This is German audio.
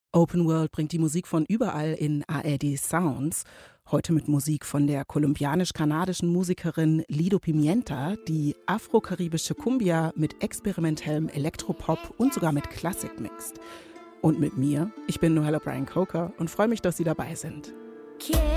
Open World bringt die Musik von überall in ARD Sounds. Heute mit Musik von der kolumbianisch-kanadischen Musikerin Lido Pimienta, die afro-karibische Cumbia mit experimentellem Elektropop und sogar mit Klassik mixt. Und mit mir, ich bin Nohella Bryan Coker und freue mich, dass Sie dabei sind. Quiero